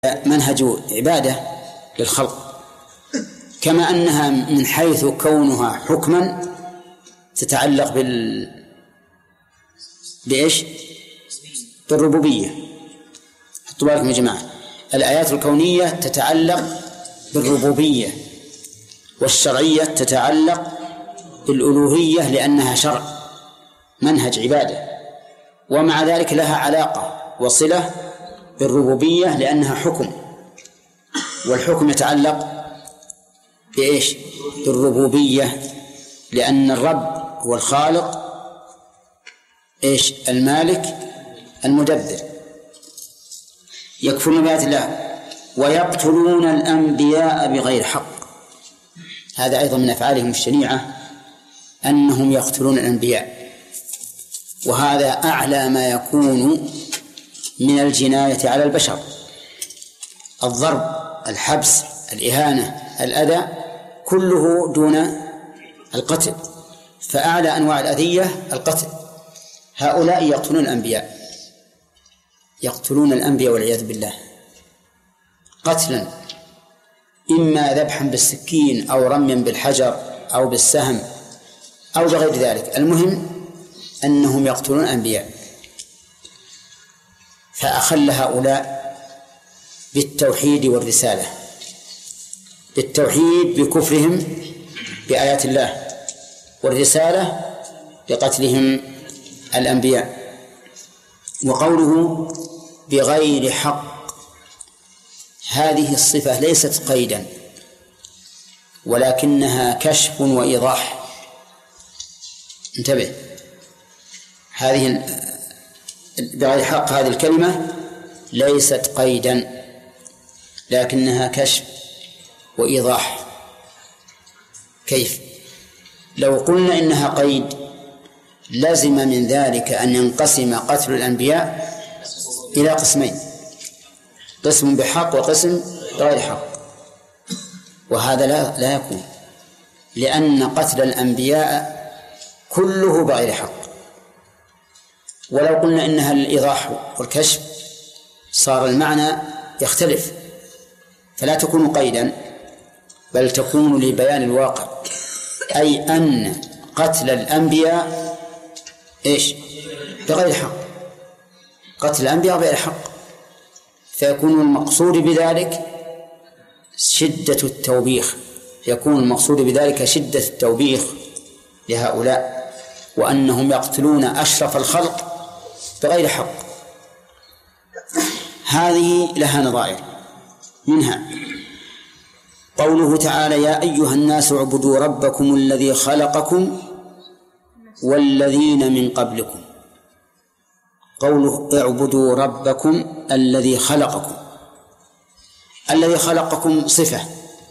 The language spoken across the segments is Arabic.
منهج عبادة للخلق، كما أنها من حيث كونها حكما تتعلق بإيش؟ بالربوبية. حطوا بالكم يا جماعة، الآيات الكونية تتعلق بالربوبية، والشرعية تتعلق بالألوهية لأنها شرع منهج عبادة، ومع ذلك لها علاقة وصلة بالربوبية لأنها حكم، والحكم يتعلق بإيش؟ بالربوبية، لأن الرب هو الخالق إيش؟ المالك المدبر. يكفرون بآيات الله ويقتلون الأنبياء بغير حق. هذا أيضا من أفعالهم الشنيعة أنهم يقتلون الأنبياء، وهذا أعلى ما يكون من الجناية على البشر. الضرب، الحبس، الإهانة، الأذى كله دون القتل، فأعلى أنواع الأذية القتل. هؤلاء يقتلون الأنبياء، يقتلون الأنبياء والعياذ بالله قتلا، إما ذبحا بالسكين أو رميا بالحجر أو بالسهم أو بغير ذلك، المهم أنهم يقتلون الأنبياء. فأخل هؤلاء بالتوحيد والرسالة، بالتوحيد بكفرهم بآيات الله، والرسالة بقتلهم الأنبياء. وقوله بغير حق، هذه الصفة ليست قيدا ولكنها كشف وإيضاح. انتبه، هذه بغير حق هذه الكلمة ليست قيدا لكنها كشف وإيضاح. كيف؟ لو قلنا إنها قيد لزم من ذلك أن ينقسم قتل الأنبياء إلى قسمين، قسم بحق وقسم بغير حق، وهذا لا يكون، لأن قتل الأنبياء كله بغير حق. ولو قلنا إنها الإيضاح والكشف صار المعنى يختلف، فلا تكون قيدا بل تكون لبيان الواقع، أي أن قتل الأنبياء إيش؟ بغير حق، قتل الأنبياء بغير حق، فيكون المقصود بذلك شدة التوبيخ، يكون المقصود بذلك شدة التوبيخ لهؤلاء، وأنهم يقتلون أشرف الخلق بغير حق. هذه لها نظائر، منها قوله تعالى يا أيها الناس اعبدوا ربكم الذي خلقكم والذين من قبلكم. قوله اعبدوا ربكم الذي خلقكم، الذي خلقكم صفة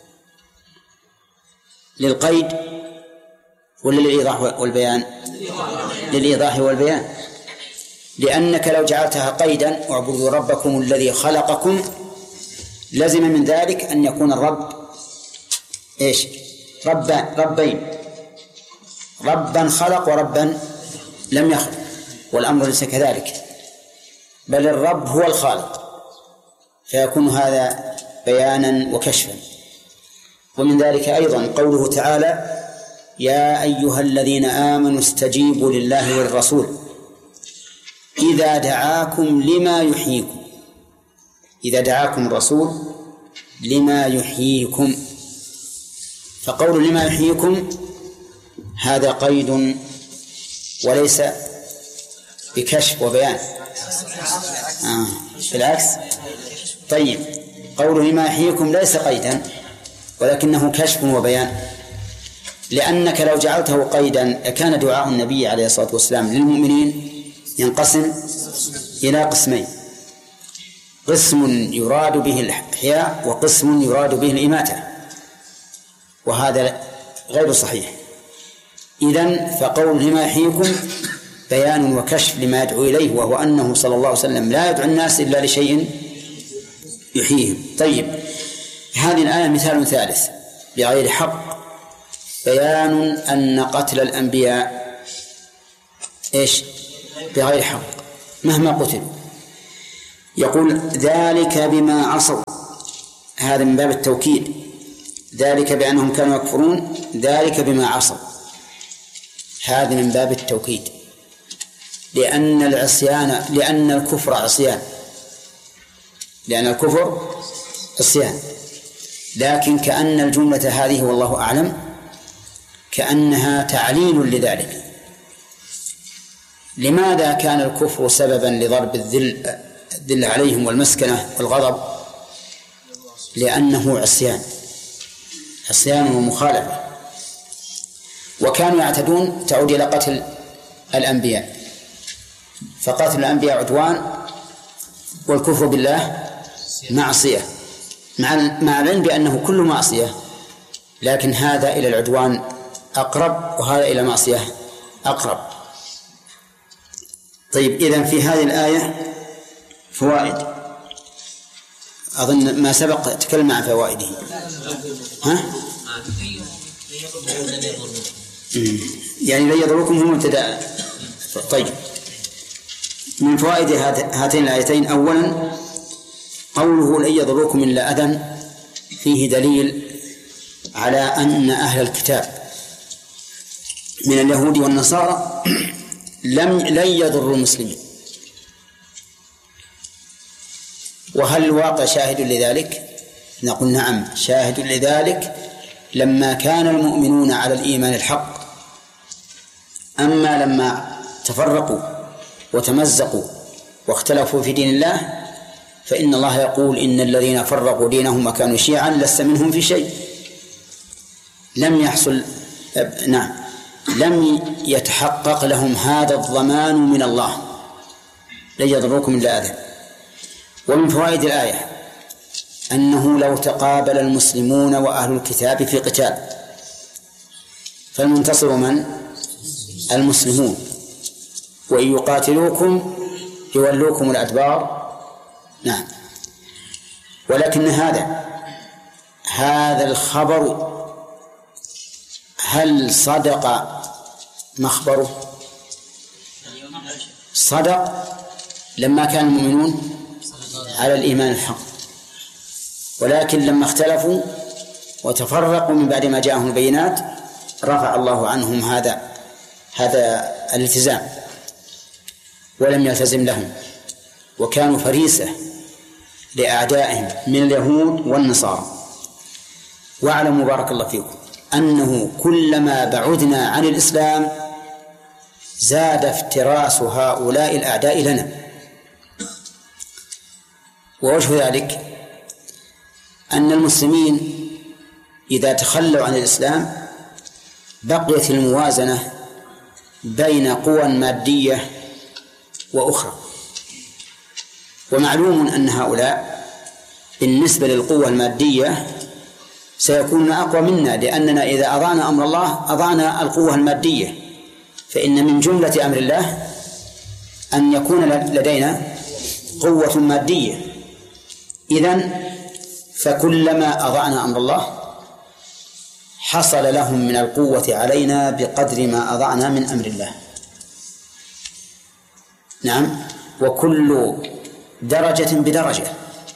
للقيد ولا للإيضاح والبيان؟ للإيضاح والبيان، لأنك لو جعلتها قيدا اعبدوا ربكم الذي خلقكم لزم من ذلك أن يكون الرب إيش؟ ربين، ربا خلق وربا لم يخلق، والأمر ليس كذلك، بل الرب هو الخالق، فيكون هذا بيانا وكشفا. ومن ذلك أيضا قوله تعالى يا أيها الذين آمنوا استجيبوا لله والرسول إذا دعاكم لما يحييكم. إذا دعاكم الرسول لما يحييكم، فقول لما يحييكم هذا قيد وليس بكشف وبيان، بالعكس. طيب، قوله لما يحييكم ليس قيدا ولكنه كشف وبيان، لأنك لو جعلته قيدا كان دعاء النبي عليه الصلاة والسلام للمؤمنين ينقسم إلى قسمين، قسم يراد به الإحياء وقسم يراد به الإماتة، وهذا غير صحيح. إذن فقول لما يحييكم بيان وكشف لما يدعو إليه، وهو أنه صلى الله عليه وسلم لا يدعو الناس إلا لشيء يحييهم. طيب، هذه الآية مثال ثالث بغير حق، بيان أن قتل الأنبياء إيش؟ بغير حق مهما قتلوا. يقول ذلك بما عصوا، هذا من باب التوكيد، ذلك بأنهم كانوا يكفرون، ذلك بما عصوا، هذا من باب التوكيد، لأن الكفر عصيان، لأن الكفر عصيان. لكن كأن الجملة هذه والله أعلم كأنها تعليل لذلك. لماذا كان الكفر سببا لضرب الذل عليهم والمسكنة والغضب؟ لأنه عصيان ومخالفة، وكانوا يعتدون، تعود إلى قتل الأنبياء، فقتل الأنبياء عدوان، والكفر بالله معصية، مع العلم بأنه كل معصية، لكن هذا إلى العدوان أقرب وهذا إلى معصية أقرب. طيب، إذن في هذه الآية فوائد، أظن ما سبق تكلم عن فوائده. يعني لن يضركم هم ابتداء. طيب، من فوائد هاتين الآيتين: أولا قوله لن يضركم إلا أذى، فيه دليل على أن أهل الكتاب من اليهود والنصارى لن يضروا المسلمين. وهل الواقع شاهد لذلك؟ نقول نعم، شاهد لذلك لما كان المؤمنون على الإيمان الحق. أما لما تفرقوا وتمزقوا واختلفوا في دين الله فإن الله يقول: إن الذين فرقوا دينهم وكانوا شيعا لست منهم في شيء. لم يتحقق لهم هذا الضمان من الله، لن يضركم إلا أذى. ومن فوائد الآية أنه لو تقابل المسلمون وأهل الكتاب في قتال فالمنتصر من؟ المسلمون، وإن يقاتلوكم يولوكم الأدبار. نعم. ولكن هذا الخبر هل صدق مخبره؟ صدق لما كان المؤمنون على الإيمان الحق، ولكن لما اختلفوا وتفرقوا من بعد ما جاءهم البينات رفع الله عنهم هذا الالتزام ولم يلتزم لهم، وكانوا فريسة لأعدائهم من اليهود والنصارى. واعلموا بارك الله فيكم أنه كلما بعدنا عن الإسلام زاد افتراس هؤلاء الأعداء لنا. ووجه ذلك أن المسلمين إذا تخلوا عن الإسلام بقيت الموازنة بين قوى مادية وأخرى، ومعلوم أن هؤلاء بالنسبة للقوة المادية سيكون أقوى منا، لأننا إذا أضعنا أمر الله أضعنا القوة المادية، فإن من جملة أمر الله أن يكون لدينا قوة مادية. إذن فكلما أضعنا أمر الله حصل لهم من القوة علينا بقدر ما أضعنا من أمر الله. نعم. وكل درجة بدرجة،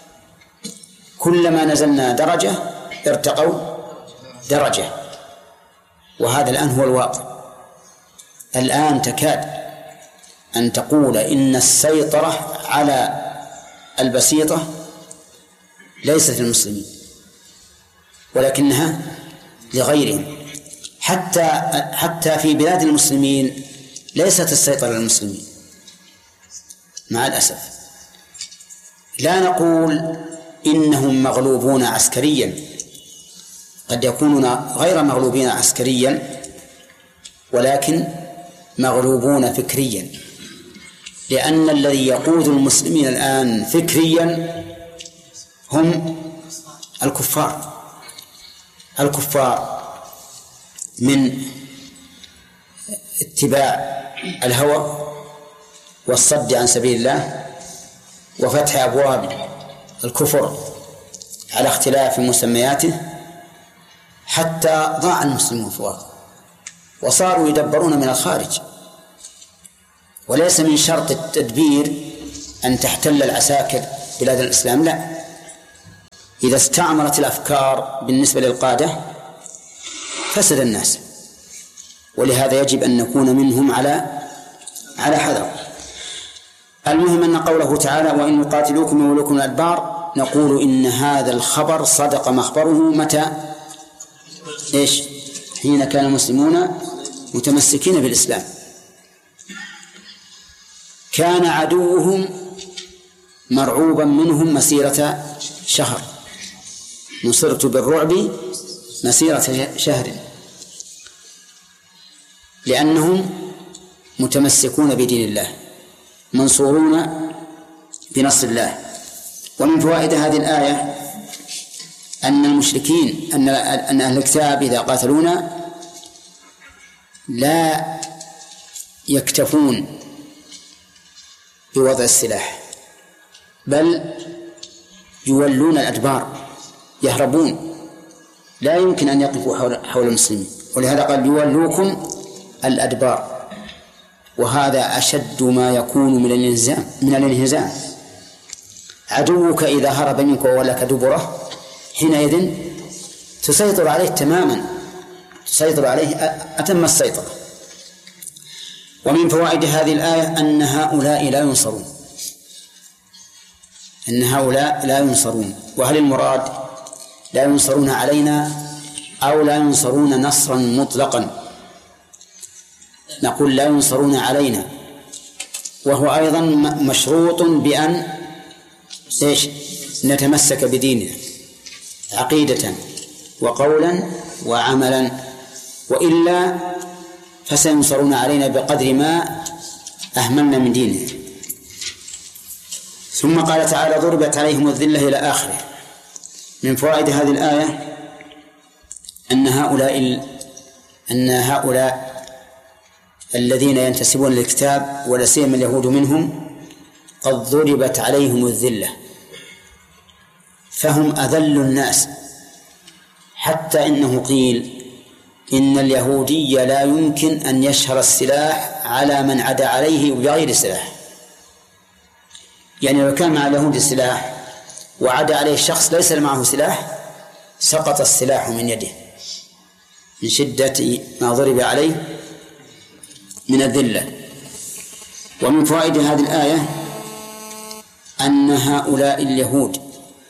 كلما نزلنا درجة ارتقوا درجة، وهذا الآن هو الواقع. الآن تكاد أن تقول إن السيطرة على البسيطة ليست للمسلمين ولكنها لغيرهم. حتى في بلاد المسلمين ليست السيطرة للمسلمين مع الأسف. لا نقول إنهم مغلوبون عسكريا، قد يكونون غير مغلوبين عسكريا ولكن مغلوبون فكريا، لأن الذي يقود المسلمين الآن فكريا هم الكفار من اتباع الهوى والصد عن سبيل الله وفتح أبواب الكفر على اختلاف مسمياته، حتى ضاع المسلمون في الواقع وصاروا يدبرون من الخارج. وليس من شرط التدبير أن تحتل العساكر بلاد الإسلام، لا، إذا استعمرت الأفكار بالنسبة للقادة فسد الناس، ولهذا يجب أن نكون منهم على حذر. المهم أن قوله تعالى وإن يقاتلوكم يولوكم الأدبار، نقول إن هذا الخبر صدق مخبره متى؟ إيش؟ حين كان المسلمون متمسكين بالإسلام. كان عدوهم مرعوبا منهم مسيرة شهر، نصرت بالرعب مسيرة شهر، لأنهم متمسكون بدين الله منصورون بنصر الله. ومن فوائد هذه الآية أن المشركين أن أهل الكتاب إذا قاتلونا لا يكتفون بوضع السلاح، بل يولون الأدبار، يهربون، لا يمكن أن يقفوا حول المسلمين، ولهذا قال يولوكم الأدبار، وهذا أشد ما يكون من الانهزام. عدوك إذا هرب منك وولك دبره حينئذ تسيطر عليه تماما، تسيطر عليه أتم السيطرة. ومن فوائد هذه الآية أن هؤلاء لا ينصرون، أن هؤلاء لا ينصرون. وهل المراد لا ينصرون علينا أو لا ينصرون نصرا مطلقا؟ نقول لا ينصرون علينا، وهو أيضا مشروط بأن نتمسك بديننا عقيدة وقولا وعملا، وإلا فسينصرون علينا بقدر ما أهملنا من ديننا. ثم قال تعالى ضربت عليهم الذلة إلى آخره. من فوائد هذه الآية أن هؤلاء الذين ينتسبون للكتاب ولا سيما اليهود منهم قد ضربت عليهم الذلة، فهم أذل الناس، حتى إنه قيل إن اليهودي لا يمكن أن يشهر السلاح على من عدا عليه بغير سلاح. يعني لو كان مع اليهود السلاح وعدا عليه شخص ليس معه سلاح سقط السلاح من يده من شدة ما ضرب عليه من الذلة. ومن فوائد هذه الآية أن هؤلاء اليهود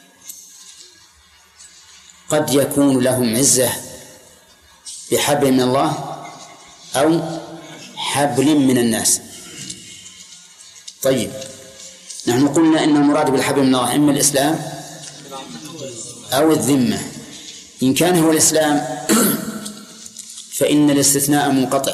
قد يكون لهم عزة بحبل من الله أو حبل من الناس. طيب، نحن قلنا إن المراد بالحبل من الله إما الإسلام أو الذمة. إن كان هو الإسلام فإن الاستثناء منقطع،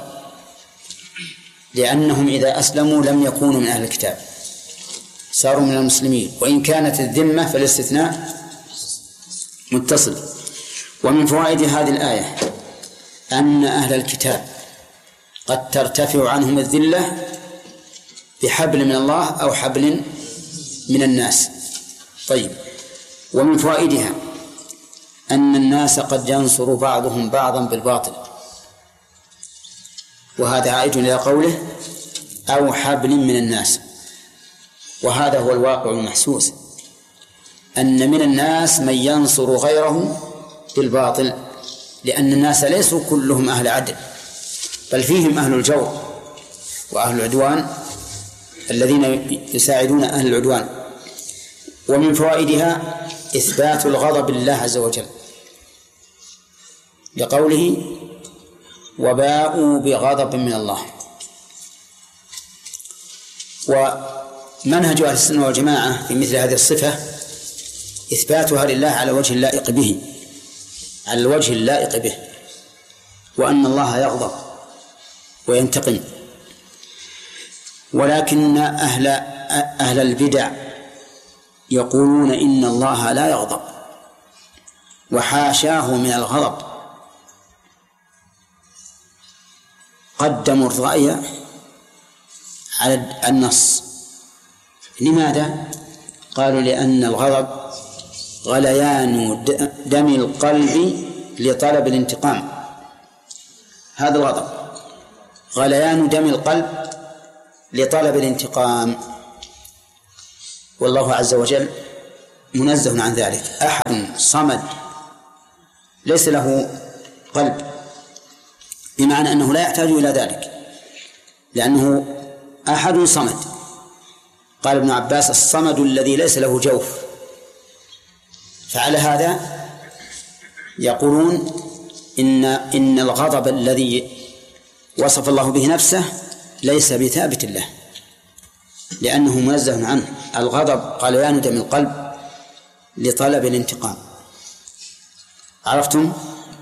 لأنهم إذا أسلموا لم يكونوا من أهل الكتاب، صاروا من المسلمين. وإن كانت الذمة فالاستثناء متصل. ومن فوائد هذه الآية أن أهل الكتاب قد ترتفع عنهم الذلة بحبل من الله أو حبل من الناس. طيب، ومن فوائدها أن الناس قد ينصر بعضهم بعضا بالباطل، وهذا عائد إلى قوله أو حبل من الناس، وهذا هو الواقع المحسوس، أن من الناس من ينصر غيره بالباطل، لأن الناس ليسوا كلهم أهل عدل، بل فيهم أهل الجور وأهل العدوان الذين يساعدون أهل العدوان. ومن فوائدها إثبات الغضب لله عز وجل لقوله وباءوا بغضب من الله. ومنهج أهل السنة والجماعة في مثل هذه الصفة إثباتها لله على وجه اللائق به، على الوجه اللائق به، وأن الله يغضب وينتقم. ولكن أهل البدع يقولون إن الله لا يغضب وحاشاه من الغضب، قدموا الرأي على النص. لماذا؟ قالوا لأن الغضب غليان دم القلب لطلب الانتقام، هذا الغضب غليان دم القلب لطلب الانتقام. والله عز وجل منزه عن ذلك. أحد صمد ليس له قلب، بمعنى أنه لا يحتاج إلى ذلك لأنه أحد صمد. قال ابن عباس: الصمد الذي ليس له جوف. فعلى هذا يقولون إن الغضب الذي وصف الله به نفسه ليس بثابت له لأنه منزه عنه. الغضب قال يندم القلب لطلب الانتقام. عرفتم؟